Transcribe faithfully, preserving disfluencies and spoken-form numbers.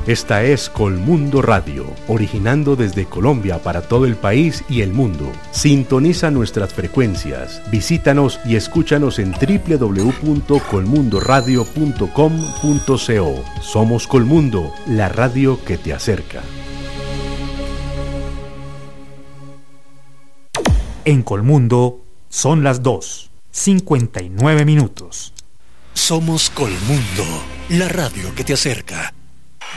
Esta es Colmundo Radio, originando desde Colombia para todo el país y el mundo. Sintoniza nuestras frecuencias, visítanos y escúchanos en doble u doble u doble u punto colmundo radio punto com punto co. Somos Colmundo, la radio que te acerca. En Colmundo son las dos, cincuenta y nueve minutos. Somos Colmundo, la radio que te acerca.